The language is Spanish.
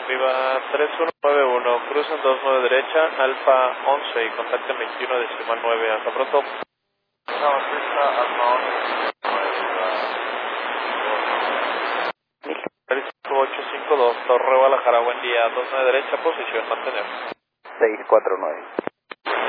Viva 3191, crucen 29 derecha, Alfa 11 y contacten 21 decimal 9. Hasta pronto. Alfa 852, Torre Guadalajara, buen día, 29 derecha, posición, mantener. 649.